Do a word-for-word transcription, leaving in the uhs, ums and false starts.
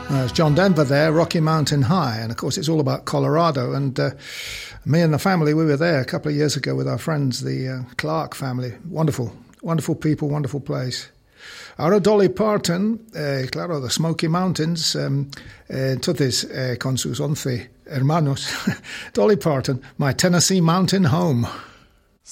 Uh, it's John Denver there, Rocky Mountain High. And, of course, it's all about Colorado. And uh, me and the family, we were there a couple of years ago with our friends, the uh, Clark family. Wonderful, wonderful people, wonderful place. Ahora Dolly Parton, eh, claro, the Smoky Mountains, um, eh, entonces eh, con sus once hermanos. Dolly Parton, My Tennessee Mountain Home.